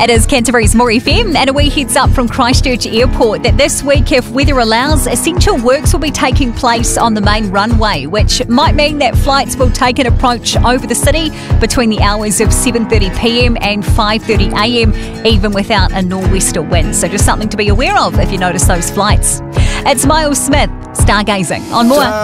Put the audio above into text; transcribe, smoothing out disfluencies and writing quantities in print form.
It is Canterbury's More FM, and a wee heads up from Christchurch Airport that this week, if weather allows, essential works will be taking place on the main runway, which might mean that flights will take an approach over the city between the hours of 7:30pm and 5:30am, even without a nor'wester wind. So just something to be aware of if you notice those flights. It's Miles Smith, stargazing on More.